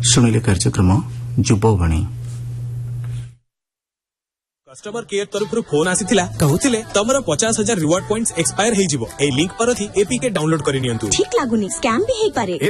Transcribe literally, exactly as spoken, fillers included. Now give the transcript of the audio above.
ଶୁଣିଲେ କାର୍ଯ୍ୟକ୍ରମ ଯୁବବାଣୀ। Customer care तरफ फोन आसीथिला कहउथिले तमरो पचास हजार रिवार्ड पॉइंट्स एक्सपायर हे जिवो ए लिंक पर थी एपीके डाउनलोड करि नियंतु। ठीक लागुनी स्कैम भी हे पारे।